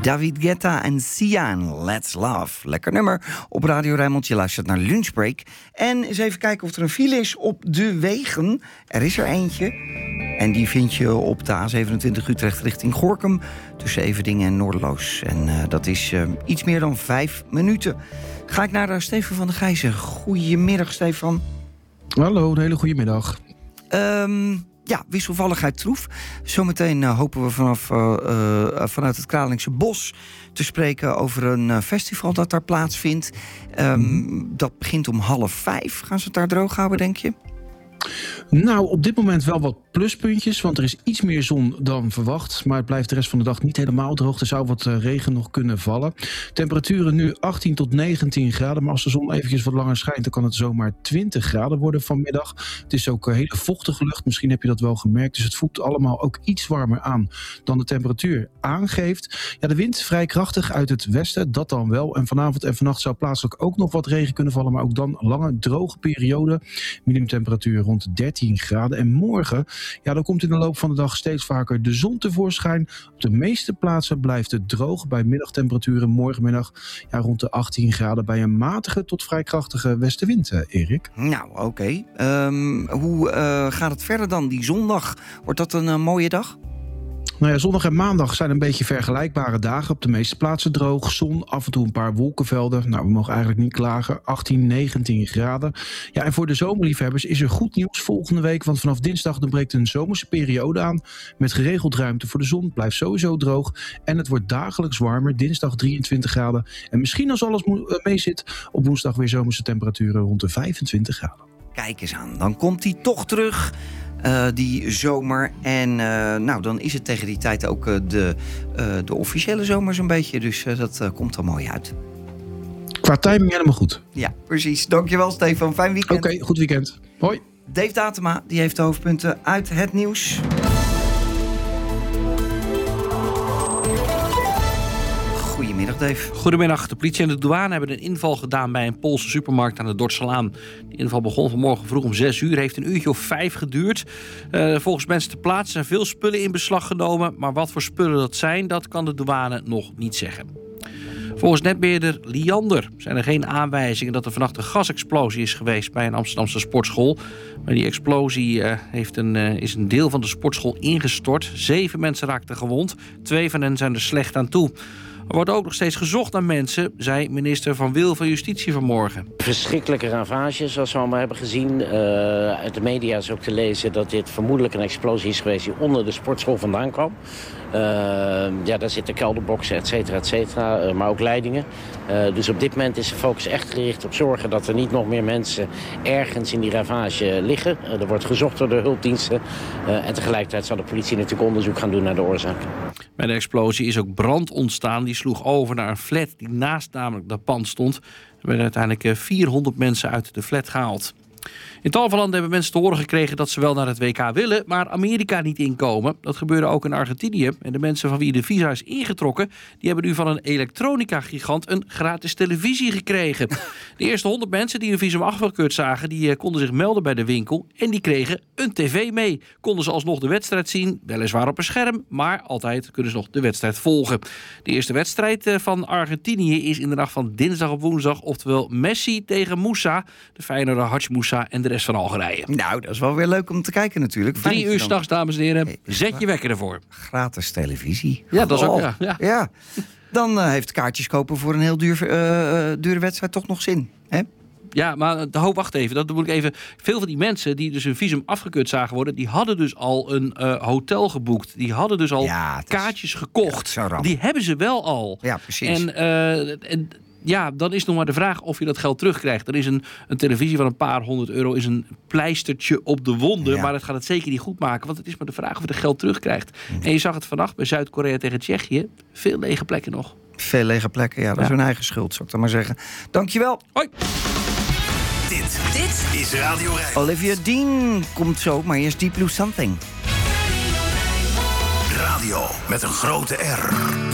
David Guetta en Sia en Let's Love. Lekker nummer op Radio Rijnmond. Je luistert naar Lunchbreak. En eens even kijken of er een file is op de wegen. Er is er eentje. En die vind je op de A27 Utrecht richting Gorinchem. Tussen Everdingen en Noorderloos. En dat is iets meer dan 5 minuten. Ga ik naar Stefan van der Gijzen. Goedemiddag, Stefan. Hallo, een hele goede middag. Ja, wisselvalligheid troef. Zometeen hopen we vanuit het Kralingse Bos te spreken over een festival dat daar plaatsvindt. Dat begint om 4:30. Gaan ze het daar droog houden, denk je? Nou, op dit moment wel wat pluspuntjes, want er is iets meer zon dan verwacht. Maar het blijft de rest van de dag niet helemaal droog. Er zou wat regen nog kunnen vallen. Temperaturen nu 18 tot 19 graden. Maar als de zon eventjes wat langer schijnt, dan kan het zomaar 20 graden worden vanmiddag. Het is ook hele vochtige lucht. Misschien heb je dat wel gemerkt. Dus het voelt allemaal ook iets warmer aan dan de temperatuur aangeeft. Ja, de wind vrij krachtig uit het westen, dat dan wel. En vanavond en vannacht zou plaatselijk ook nog wat regen kunnen vallen. Maar ook dan lange droge periode. Minimumtemperatuur rond 13 graden. En morgen, ja, dan komt in de loop van de dag steeds vaker de zon tevoorschijn. Op de meeste plaatsen blijft het droog bij middagtemperaturen morgenmiddag rond de 18 graden bij een matige tot vrij krachtige westenwind, Erik. Nou, oké. Hoe gaat het verder dan die zondag? Wordt dat een mooie dag? Nou ja, zondag en maandag zijn een beetje vergelijkbare dagen. Op de meeste plaatsen droog, zon, af en toe een paar wolkenvelden. Nou, we mogen eigenlijk niet klagen. 18, 19 graden. Ja, en voor de zomerliefhebbers is er goed nieuws volgende week. Want vanaf dinsdag dan breekt een zomerse periode aan. Met geregeld ruimte voor de zon. Het blijft sowieso droog. En het wordt dagelijks warmer. Dinsdag 23 graden. En misschien als alles mee zit, op woensdag weer zomerse temperaturen rond de 25 graden. Kijk eens aan, dan komt hij toch terug. Die zomer. En nou, dan is het tegen die tijd ook de officiële zomer zo'n beetje. Dus dat komt er mooi uit. Qua timing helemaal goed. Ja, precies. Dankjewel, Stefan. Fijn weekend. Oké, goed weekend. Hoi. Dave Datema, die heeft de hoofdpunten uit het nieuws. Goedemiddag, Dave. Goedemiddag. De politie en de douane hebben een inval gedaan bij een Poolse supermarkt aan de Dordtselaan. De inval begon vanmorgen vroeg om 6 uur. Heeft een uurtje of 5 geduurd. Volgens mensen ter plaatse zijn veel spullen in beslag genomen. Maar wat voor spullen dat zijn, dat kan de douane nog niet zeggen. Volgens netbeheerder Liander zijn er geen aanwijzingen dat er vannacht een gasexplosie is geweest bij een Amsterdamse sportschool. Bij die explosie is een deel van de sportschool ingestort. 7 mensen raakten gewond. 2 van hen zijn er slecht aan toe. Er wordt ook nog steeds gezocht naar mensen, zei minister Van Wil van Justitie vanmorgen. Verschrikkelijke ravage, zoals we allemaal hebben gezien. Uit de media is ook te lezen dat dit vermoedelijk een explosie is geweest die onder de sportschool vandaan kwam. Daar zitten kelderboxen, et cetera, maar ook leidingen. Dus op dit moment is de focus echt gericht op zorgen dat er niet nog meer mensen ergens in die ravage liggen. Er wordt gezocht door de hulpdiensten. En tegelijkertijd zal de politie natuurlijk onderzoek gaan doen naar de oorzaak. Bij de explosie is ook brand ontstaan. Die sloeg over naar een flat die naast namelijk dat pand stond. Er werden uiteindelijk 400 mensen uit de flat gehaald. In tal van landen hebben mensen te horen gekregen dat ze wel naar het WK willen, maar Amerika niet inkomen. Dat gebeurde ook in Argentinië. En de mensen van wie de visa is ingetrokken, die hebben nu van een elektronica-gigant een gratis televisie gekregen. De eerste 100 mensen die hun visum afgekeurd zagen, die konden zich melden bij de winkel en die kregen een tv mee. Konden ze alsnog de wedstrijd zien, weliswaar op een scherm, maar altijd kunnen ze nog de wedstrijd volgen. De eerste wedstrijd van Argentinië is in de nacht van dinsdag op woensdag, oftewel Messi tegen Moussa, de Feyenoorder Hadj Moussa en de rest van Algerije. Nou, dat is wel weer leuk om te kijken natuurlijk. 3 uur 's nachts, dames en heren. Zet je wekker ervoor. Gratis televisie. Ja, dat is ook, ja. Dan heeft kaartjes kopen voor een heel dure wedstrijd toch nog zin, hè? Ja, maar wacht even. Dat moet ik even. Veel van die mensen die dus hun visum afgekeurd zagen worden, die hadden dus al een hotel geboekt. Die hadden dus al kaartjes gekocht. Ja, die hebben ze wel al. Ja, precies. En ja, dan is nog maar de vraag of je dat geld terugkrijgt. Dan is een televisie van een paar €100 is een pleistertje op de wonden. Ja. Maar dat gaat het zeker niet goed maken. Want het is maar de vraag of je het geld terugkrijgt. En je zag het vannacht bij Zuid-Korea tegen Tsjechië. Veel lege plekken nog. Veel lege plekken, ja. Dat is hun eigen schuld, zou ik dan maar zeggen. Dankjewel. Hoi. Dit is Radio Rijnmond. Olivia Dean komt zo, maar eerst Deep Blue Something. Radio met een grote R.